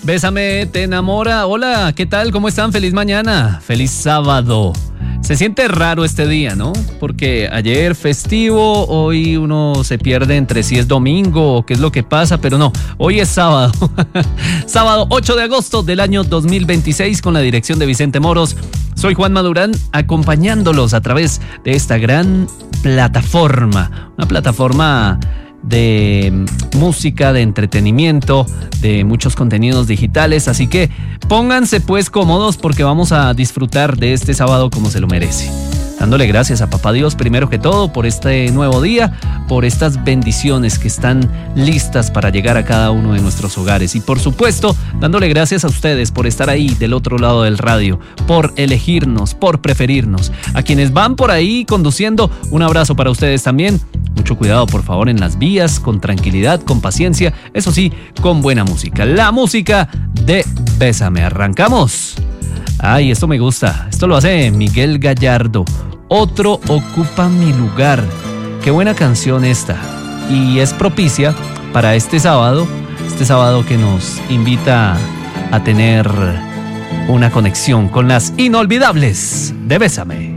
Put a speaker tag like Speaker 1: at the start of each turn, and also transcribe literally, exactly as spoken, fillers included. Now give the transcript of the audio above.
Speaker 1: Bésame, te enamora. Hola, ¿qué tal? ¿Cómo están? Feliz mañana, feliz sábado. Se siente raro este día, ¿no? Porque ayer festivo, hoy uno se pierde entre si es domingo o qué es lo que pasa, pero no, hoy es sábado. Sábado ocho de agosto del año dos mil veintiséis con la dirección de Vicente Moros. Soy Juan Madurán, acompañándolos a través de esta gran plataforma, una plataforma de música, de entretenimiento, de muchos contenidos digitales, así que pónganse pues cómodos porque vamos a disfrutar de este sábado como se lo merece, dándole gracias a Papá Dios primero que todo por este nuevo día, por estas bendiciones que están listas para llegar a cada uno de nuestros hogares y por supuesto dándole gracias a ustedes por estar ahí del otro lado del radio, por elegirnos, por preferirnos. A quienes van por ahí conduciendo, un abrazo para ustedes también. Mucho cuidado, por favor, en las vías, con tranquilidad, con paciencia, eso sí, con buena música. La música de Bésame. Arrancamos. Ay, esto me gusta. Esto lo hace Miguel Gallardo. Otro ocupa mi lugar. Qué buena canción esta. Y es propicia para este sábado. Este sábado que nos invita a tener una conexión con las inolvidables de Bésame.